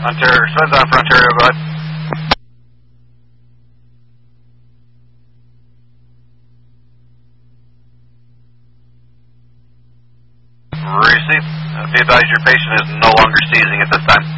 Ontario, Sven's on for Ontario, go ahead. Receive. Be advised your patient is no longer seizing at this time.